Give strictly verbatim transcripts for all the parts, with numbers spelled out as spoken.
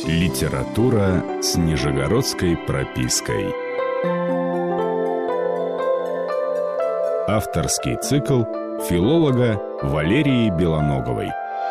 Литература с нижегородской пропиской. Авторский цикл филолога Валерии Белоноговой.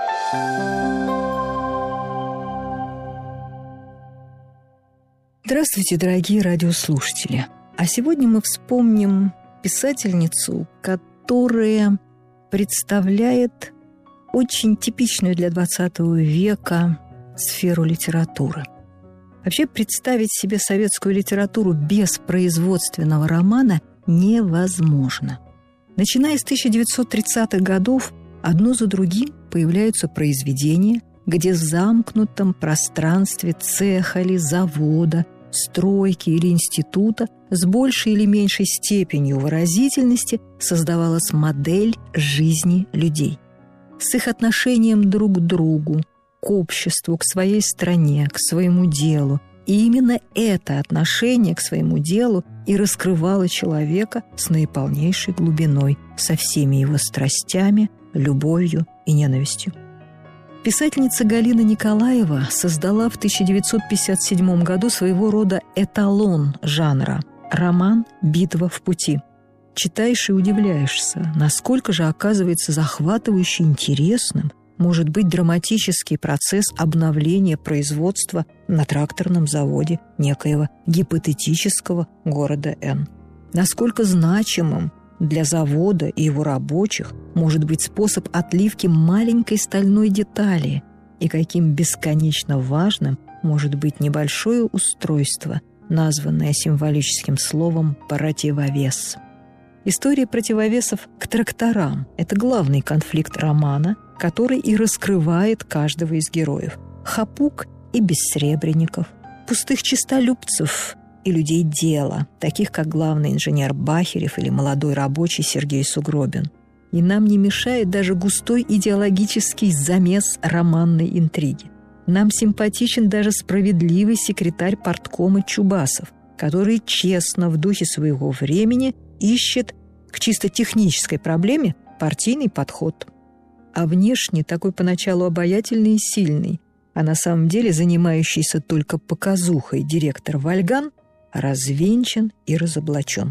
Здравствуйте, дорогие радиослушатели! А сегодня мы вспомним писательницу, которая представляет очень типичную для двадцатого века сферу литературы. Вообще представить себе советскую литературу без производственного романа невозможно. Начиная с тысяча девятьсот тридцатых годов одно за другим появляются произведения, где в замкнутом пространстве цеха или завода, стройки или института с большей или меньшей степенью выразительности создавалась модель жизни людей. С их отношением друг к другу, к обществу, к своей стране, к своему делу. И именно это отношение к своему делу и раскрывало человека с наиполнейшей глубиной, со всеми его страстями, любовью и ненавистью. Писательница Галина Николаева создала в тысяча девятьсот пятьдесят седьмом году своего рода эталон жанра – роман «Битва в пути». Читаешь и удивляешься, насколько же оказывается захватывающе интересным может быть драматический процесс обновления производства на тракторном заводе некоего гипотетического города Н. Насколько значимым для завода и его рабочих может быть способ отливки маленькой стальной детали и каким бесконечно важным может быть небольшое устройство, названное символическим словом «противовес». История противовесов к тракторам – это главный конфликт романа, который и раскрывает каждого из героев – хапуг и бессребренников, пустых честолюбцев и людей дела, таких как главный инженер Бахерев или молодой рабочий Сергей Сугробин. И нам не мешает даже густой идеологический замес романной интриги. Нам симпатичен даже справедливый секретарь парткома Чубасов, который честно в духе своего времени ищет к чисто технической проблеме партийный подход. А внешне такой поначалу обаятельный и сильный, а на самом деле занимающийся только показухой директор Вальган развенчан и разоблачен.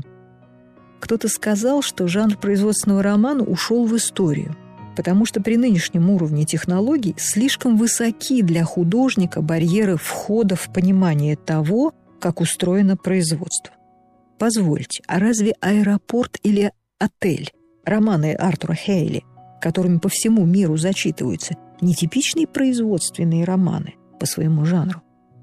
Кто-то сказал, что жанр производственного романа ушел в историю, потому что при нынешнем уровне технологий слишком высоки для художника барьеры входа в понимание того, как устроено производство. Позвольте, а разве «Аэропорт» или «Отель», романы Артура Хейли, которыми по всему миру зачитываются, нетипичные производственные романы по своему жанру?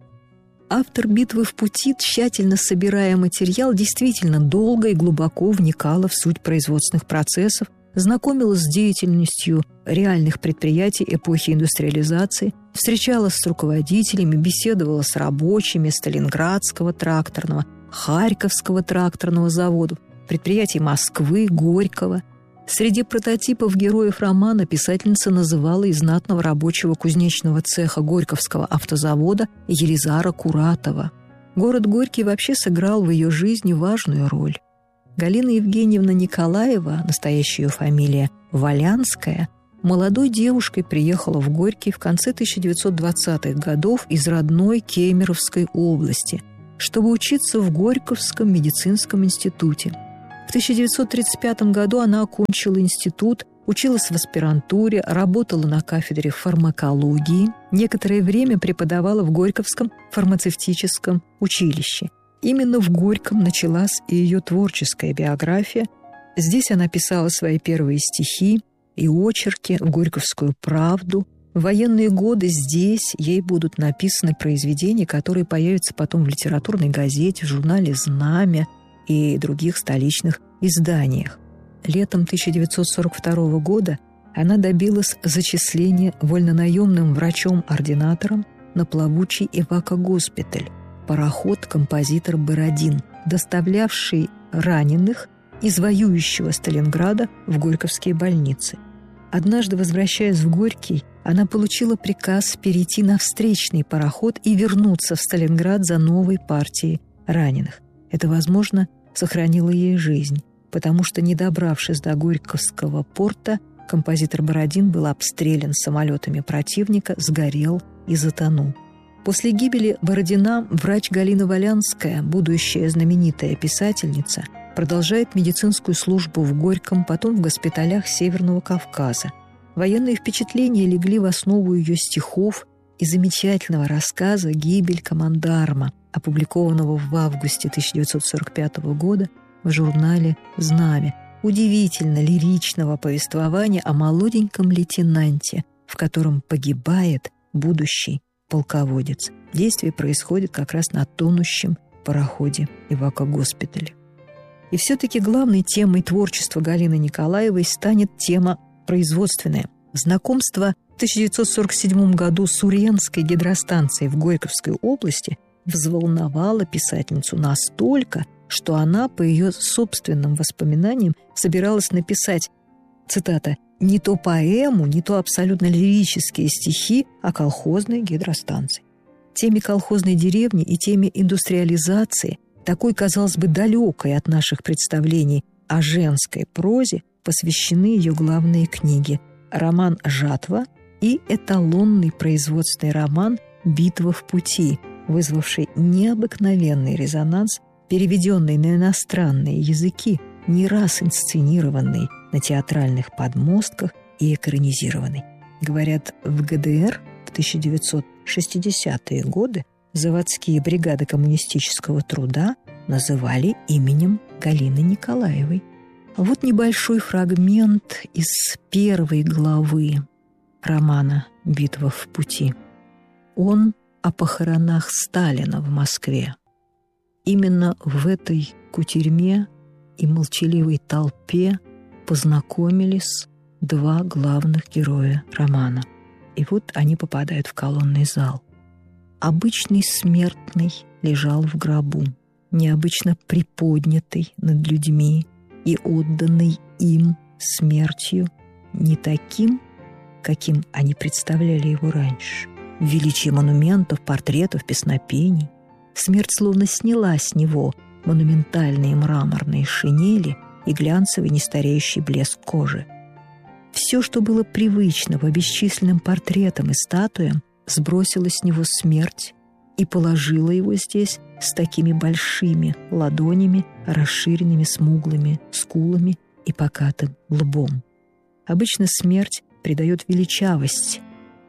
Автор «Битвы в пути», тщательно собирая материал, действительно долго и глубоко вникала в суть производственных процессов, знакомилась с деятельностью реальных предприятий эпохи индустриализации, встречалась с руководителями, беседовала с рабочими Сталинградского тракторного, Харьковского тракторного заводов, предприятий Москвы, Горького. Среди прототипов героев романа писательница называла и знатного рабочего кузнечного цеха Горьковского автозавода Елизара Куратова. Город Горький вообще сыграл в ее жизни важную роль. Галина Евгеньевна Николаева, настоящая ее фамилия Валянская, молодой девушкой приехала в Горький в конце тысяча девятьсот двадцатых годов из родной Кемеровской области, чтобы учиться в Горьковском медицинском институте. В тысяча девятьсот тридцать пятом году она окончила институт, училась в аспирантуре, работала на кафедре фармакологии, некоторое время преподавала в Горьковском фармацевтическом училище. Именно в Горьком началась и ее творческая биография. Здесь она писала свои первые стихи и очерки в «Горьковскую правду». В военные годы здесь ей будут написаны произведения, которые появятся потом в литературной газете, в журнале «Знамя» и других столичных изданиях. Летом тысяча девятьсот сорок второго года она добилась зачисления вольнонаемным врачом-ординатором на плавучий эвакогоспиталь, пароход «Композитор Бородин», доставлявший раненых из воюющего Сталинграда в горьковские больницы. Однажды, возвращаясь в Горький, она получила приказ перейти на встречный пароход и вернуться в Сталинград за новой партией раненых. Это, возможно, сохранило ей жизнь, потому что, не добравшись до Горьковского порта, композитор Бородин был обстрелян самолетами противника, сгорел и затонул. После гибели Бородина врач Галина Волянская, будущая знаменитая писательница, продолжает медицинскую службу в Горьком, потом в госпиталях Северного Кавказа. Военные впечатления легли в основу ее стихов и замечательного рассказа «Гибель командарма», опубликованного в августе тысяча девятьсот сорок пятого года в журнале «Знамя», удивительно лиричного повествования о молоденьком лейтенанте, в котором погибает будущий полководец. Действие происходит как раз на тонущем пароходе Ивако-госпитале. И все-таки главной темой творчества Галины Николаевой станет тема производственная. Знакомство в тысяча девятьсот сорок седьмом году с Уренской гидростанцией в Горьковской области взволновало писательницу настолько, что она, по ее собственным воспоминаниям, собиралась написать, цитата, «не то поэму, не то абсолютно лирические стихи о колхозной гидростанции». Теме колхозной деревни и теме индустриализации, такой, казалось бы, далекой от наших представлений о женской прозе, посвящены ее главные книги «Роман «Жатва» и эталонный производственный роман «Битва в пути», вызвавший необыкновенный резонанс, переведенный на иностранные языки, не раз инсценированный на театральных подмостках и экранизированный. Говорят, в ГДР в тысяча девятьсот шестидесятые годы заводские бригады коммунистического труда называли именем Галины Николаевой. Вот небольшой фрагмент из первой главы романа «Битва в пути». Он о похоронах Сталина в Москве. Именно в этой кутерьме и молчаливой толпе познакомились два главных героя романа. И вот они попадают в колонный зал. Обычный смертный лежал в гробу, необычно приподнятый над людьми и отданный им смертью не таким, каким они представляли его раньше. Величие монументов, портретов, песнопений. Смерть словно сняла с него монументальные мраморные шинели и глянцевый нестареющий блеск кожи. Все, что было привычно по бесчисленным портретам и статуям, сбросила с него смерть и положила его здесь с такими большими ладонями, расширенными смуглыми скулами и покатым лбом. Обычно смерть придает величавость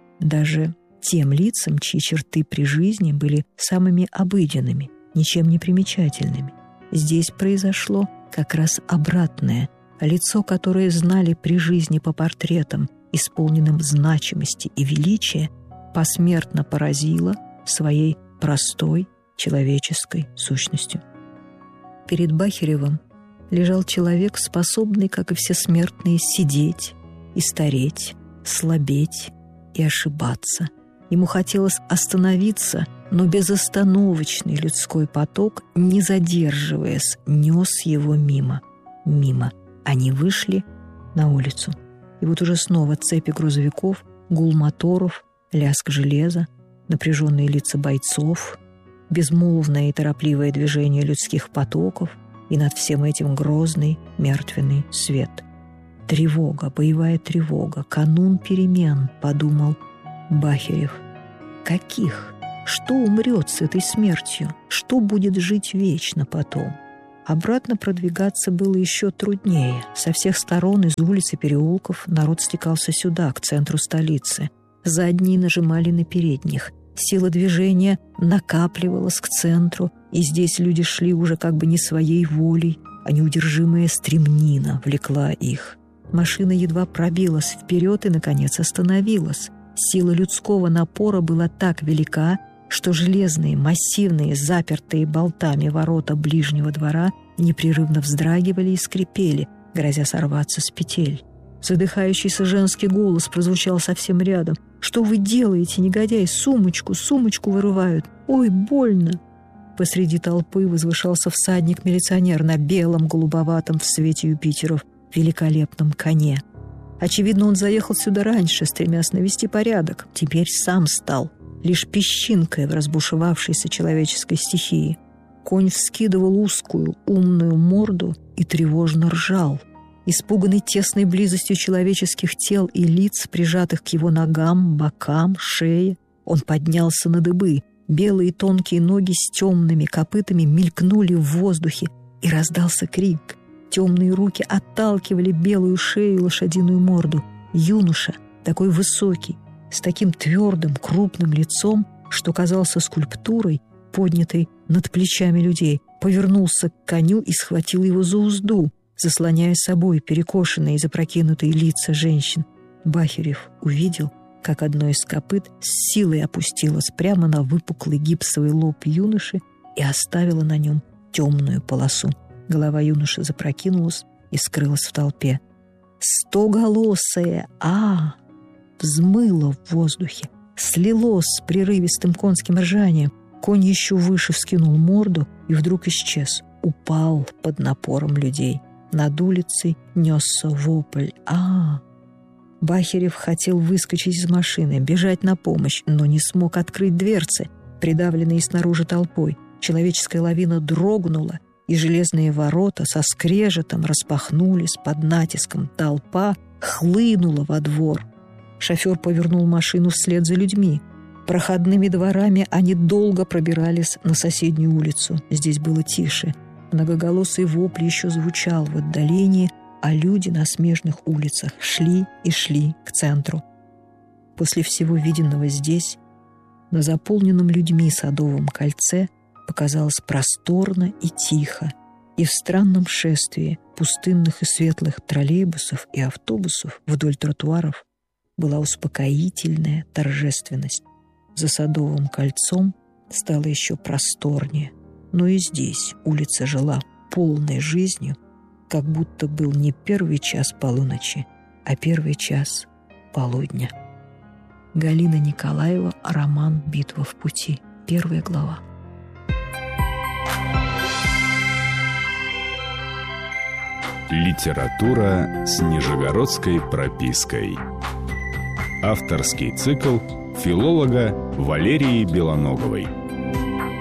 даже тем лицам, чьи черты при жизни были самыми обыденными, ничем не примечательными. Здесь произошло как раз обратное. Лицо, которое знали при жизни по портретам, исполненным значимости и величия, посмертно поразило своей простой человеческой сущностью. Перед Бахеревым лежал человек, способный, как и все смертные, сидеть и стареть, слабеть и ошибаться. Ему хотелось остановиться, но безостановочный людской поток, не задерживаясь, нес его мимо. Мимо. Они вышли на улицу. И вот уже снова цепи грузовиков, гул моторов, лязг железа, напряженные лица бойцов, безмолвное и торопливое движение людских потоков, и над всем этим грозный мертвенный свет. Тревога, боевая тревога, канун перемен, подумал Бахерев. Каких? Что умрет с этой смертью? Что будет жить вечно потом? Обратно продвигаться было еще труднее. Со всех сторон, из улиц и переулков, народ стекался сюда, к центру столицы. Задние нажимали на передних. Сила движения накапливалась к центру, и здесь люди шли уже как бы не своей волей, а неудержимая стремнина влекла их. Машина едва пробилась вперед и, наконец, остановилась. Сила людского напора была так велика, что железные, массивные, запертые болтами ворота ближнего двора непрерывно вздрагивали и скрипели, грозя сорваться с петель. Задыхающийся женский голос прозвучал совсем рядом. «Что вы делаете, негодяй? Сумочку, сумочку вырывают! Ой, больно!» Посреди толпы возвышался всадник-милиционер на белом, голубоватом в свете Юпитеров великолепном коне. Очевидно, он заехал сюда раньше, стремясь навести порядок. Теперь сам стал лишь песчинкой в разбушевавшейся человеческой стихии. Конь вскидывал узкую, умную морду и тревожно ржал. Испуганный тесной близостью человеческих тел и лиц, прижатых к его ногам, бокам, шее, Он поднялся на дыбы. Белые тонкие ноги с темными копытами мелькнули в воздухе, и раздался крик. Темные руки отталкивали белую шею и лошадиную морду. Юноша, такой высокий, с таким твердым, крупным лицом, что казался скульптурой, поднятой над плечами людей, повернулся к коню и схватил его за узду, заслоняя собой перекошенные и запрокинутые лица женщин. Бахерев увидел, как одно из копыт с силой опустилось прямо на выпуклый гипсовый лоб юноши и оставило на нем темную полосу. Голова юноши запрокинулась и скрылась в толпе. Стоголосое «А!» взмыло в воздухе, слилось с прерывистым конским ржанием. Конь еще выше вскинул морду и вдруг исчез, упал под напором людей. Над улицей несся вопль «А!». Бахерев хотел выскочить из машины, бежать на помощь, но не смог открыть дверцы, придавленные снаружи толпой. Человеческая лавина дрогнула, и железные ворота со скрежетом распахнулись под натиском. Толпа хлынула во двор. Шофер повернул машину вслед за людьми. Проходными дворами они долго пробирались на соседнюю улицу. Здесь было тише. Многоголосый вопль еще звучал в отдалении, а люди на смежных улицах шли и шли к центру. После всего виденного здесь, на заполненном людьми Садовом кольце, показалось просторно и тихо, и в странном шествии пустынных и светлых троллейбусов и автобусов вдоль тротуаров была успокоительная торжественность. За Садовым кольцом стало еще просторнее, но и здесь улица жила полной жизнью, как будто был не первый час полуночи, а первый час полудня. Галина Николаева, роман «Битва в пути», первая глава. Литература с нижегородской пропиской. Авторский цикл филолога Валерии Белоноговой.